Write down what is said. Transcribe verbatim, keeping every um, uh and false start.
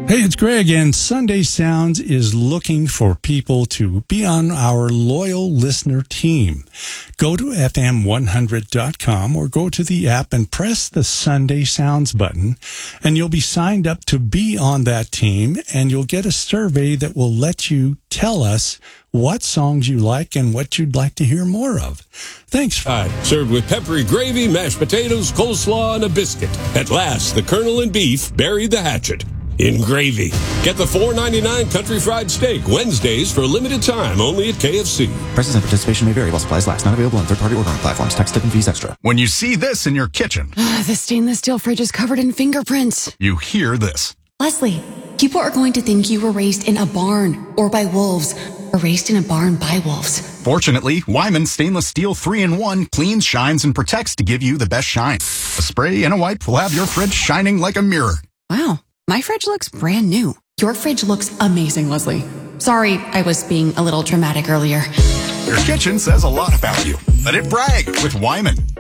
Hey, it's Greg, and Sunday Sounds is looking for people to be on our loyal listener team. Go to F M one hundred dot com or go to the app and press the Sunday Sounds button, and you'll be signed up to be on that team, and you'll get a survey that will let you tell us what songs you like and what you'd like to hear more of. Thanks. Fried, served with peppery gravy, mashed potatoes, coleslaw, and a biscuit. At last, the Colonel and beef buried the hatchet in gravy. Get the four ninety-nine country fried steak Wednesdays for a limited time only at K F C. Prices and participation may vary while supplies last. Not available on third-party ordering platforms. Tax, tip, and fees extra. When you see this in your kitchen, the stainless steel fridge is covered in fingerprints. You hear this. Leslie, people are going to think you were raised in a barn or by wolves, or raised in a barn by wolves. Fortunately, Wyman Stainless Steel three in one cleans, shines, and protects to give you the best shine. A spray and a wipe will have your fridge shining like a mirror. Wow. My fridge looks brand new. Your fridge looks amazing, Leslie. Sorry, I was being a little dramatic earlier. Your kitchen says a lot about you. Let it brag with Wyman.